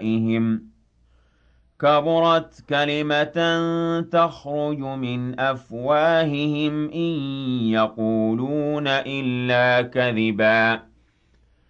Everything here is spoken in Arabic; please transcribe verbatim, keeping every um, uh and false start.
أَفْوَاهِهِمْ كَبُرَتْ كَلِمَةً تَخْرُجُ مِنْ أَفْوَاهِهِمْ إِن يَقُولُونَ إِلَّا كَذِبًا